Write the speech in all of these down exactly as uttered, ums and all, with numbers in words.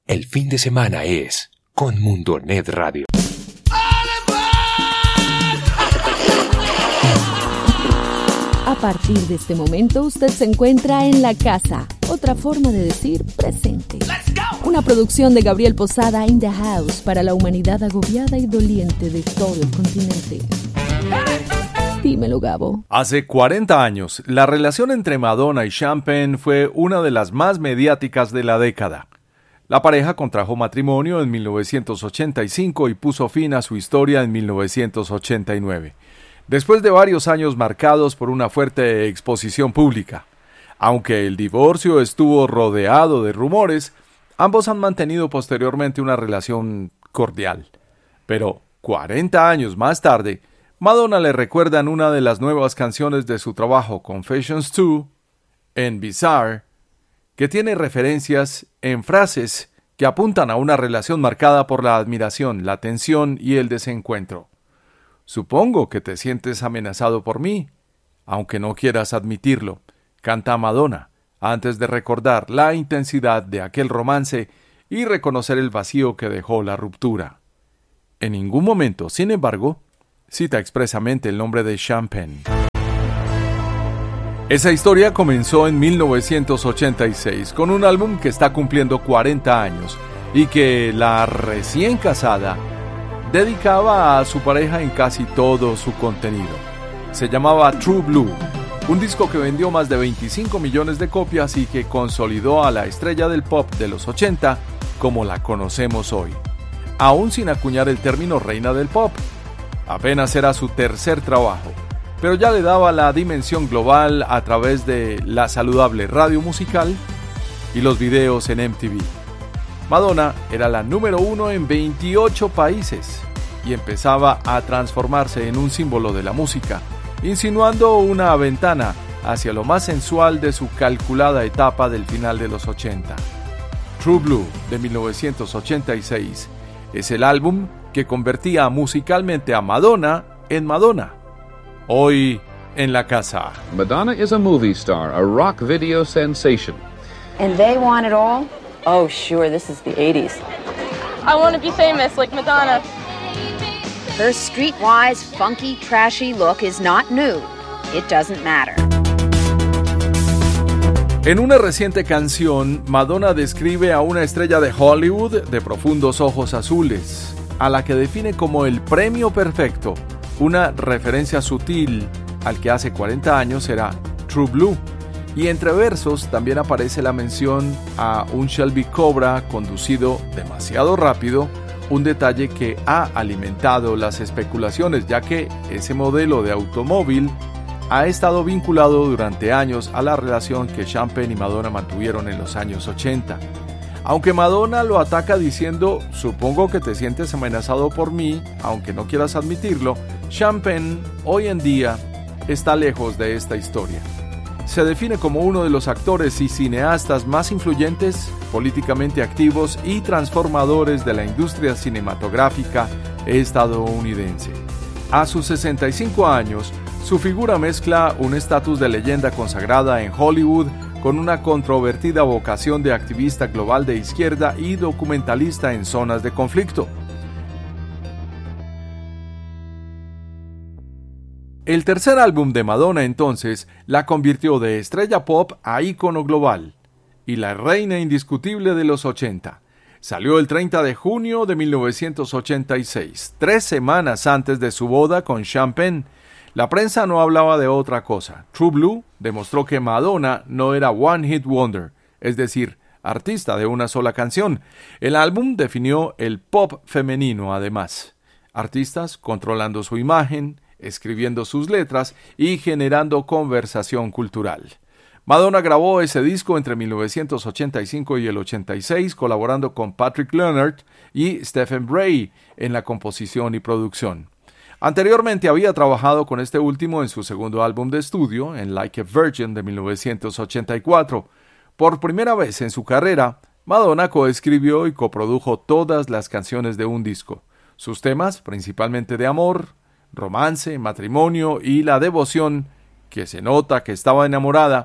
El fin de semana es con Mundonet Radio. A partir de este momento usted se encuentra en la casa, otra forma de decir presente. Una producción de Gabriel Posada in the house para la humanidad agobiada y doliente de todo el continente. Dímelo, Gabo. Hace cuarenta años, la relación entre Madonna y Sean Penn fue una de las más mediáticas de la década. La pareja contrajo matrimonio en mil novecientos ochenta y cinco y puso fin a su historia en mil novecientos ochenta y nueve, después de varios años marcados por una fuerte exposición pública. Aunque el divorcio estuvo rodeado de rumores, ambos han mantenido posteriormente una relación cordial. Pero cuarenta años más tarde, Madonna le recuerda en una de las nuevas canciones de su trabajo Confessions dos, en Bizarre, que tiene referencias en frases que apuntan a una relación marcada por la admiración, la tensión y el desencuentro. Supongo que te sientes amenazado por mí, aunque no quieras admitirlo, canta Madonna, antes de recordar la intensidad de aquel romance y reconocer el vacío que dejó la ruptura. En ningún momento, sin embargo, cita expresamente el nombre de Sean Penn. Esa historia comenzó en mil novecientos ochenta y seis con un álbum que está cumpliendo cuarenta años y que la recién casada dedicaba a su pareja en casi todo su contenido. Se llamaba True Blue, un disco que vendió más de veinticinco millones de copias y que consolidó a la estrella del pop de los ochenta como la conocemos hoy, aún sin acuñar el término reina del pop. Apenas era su tercer trabajo, pero ya le daba la dimensión global a través de la saludable radio musical y los videos en M T V. Madonna era la número uno en veintiocho países y empezaba a transformarse en un símbolo de la música, insinuando una ventana hacia lo más sensual de su calculada etapa del final de los ochenta. True Blue, de mil novecientos ochenta y seis, es el álbum que convertía musicalmente a Madonna en Madonna. Hoy en la casa. Madonna is a movie star, a rock video sensation. And they want it all? Oh, sure, this is the eighties. I want to be famous like Madonna. Her streetwise, funky, trashy look is not new. It doesn't matter. En una reciente canción, Madonna describe a una estrella de Hollywood de profundos ojos azules, a la que define como el premio perfecto, una referencia sutil al que hace cuarenta años era True Blue. Y entre versos también aparece la mención a un Shelby Cobra conducido demasiado rápido, un detalle que ha alimentado las especulaciones, ya que ese modelo de automóvil ha estado vinculado durante años a la relación que Sean Penn y Madonna mantuvieron en los años ochenta. Aunque Madonna lo ataca diciendo, supongo que te sientes amenazado por mí, aunque no quieras admitirlo, Sean Penn hoy en día está lejos de esta historia. Se define como uno de los actores y cineastas más influyentes, políticamente activos y transformadores de la industria cinematográfica estadounidense. A sus sesenta y cinco años, su figura mezcla un estatus de leyenda consagrada en Hollywood con una controvertida vocación de activista global de izquierda y documentalista en zonas de conflicto. El tercer álbum de Madonna entonces la convirtió de estrella pop a ícono global y la reina indiscutible de los ochenta. Salió el treinta de junio de mil novecientos ochenta y seis, tres semanas antes de su boda con Sean Penn. La prensa no hablaba de otra cosa. True Blue demostró que Madonna no era One Hit Wonder, es decir, artista de una sola canción. El álbum definió el pop femenino además. Artistas controlando su imagen, escribiendo sus letras y generando conversación cultural. Madonna grabó ese disco entre mil novecientos ochenta y cinco y el ochenta y seis, colaborando con Patrick Leonard y Stephen Bray en la composición y producción. Anteriormente había trabajado con este último en su segundo álbum de estudio, en Like a Virgin de mil novecientos ochenta y cuatro. Por primera vez en su carrera, Madonna coescribió y coprodujo todas las canciones de un disco. Sus temas, principalmente de amor, romance, matrimonio y la devoción, que se nota que estaba enamorada,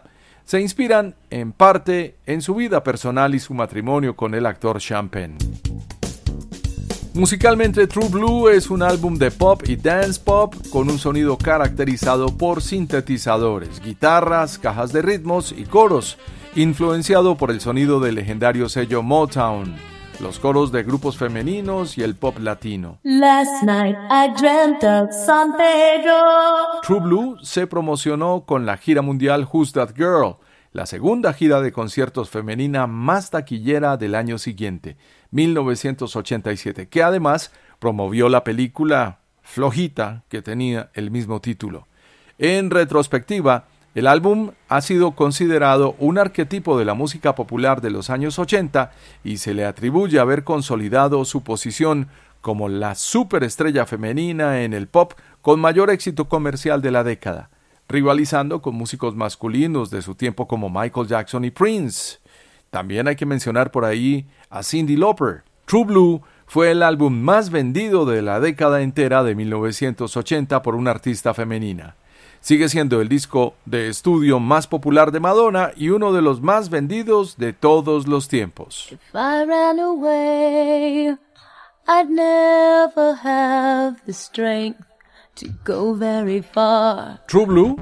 se inspiran en parte en su vida personal y su matrimonio con el actor Sean Penn. Musicalmente, True Blue es un álbum de pop y dance pop con un sonido caracterizado por sintetizadores, guitarras, cajas de ritmos y coros, influenciado por el sonido del legendario sello Motown, los coros de grupos femeninos y el pop latino. Last night I dreamt of San Pedro. True Blue se promocionó con la gira mundial Who's That Girl, la segunda gira de conciertos femenina más taquillera del año siguiente, mil novecientos ochenta y siete, que además promovió la película flojita que tenía el mismo título. En retrospectiva, el álbum ha sido considerado un arquetipo de la música popular de los años ochenta y se le atribuye haber consolidado su posición como la superestrella femenina en el pop con mayor éxito comercial de la década, rivalizando con músicos masculinos de su tiempo como Michael Jackson y Prince. También hay que mencionar por ahí a Cyndi Lauper. True Blue fue el álbum más vendido de la década entera de mil novecientos ochenta por una artista femenina. Sigue siendo el disco de estudio más popular de Madonna y uno de los más vendidos de todos los tiempos. If I ran away, I'd never have the strength to go very far. True Blue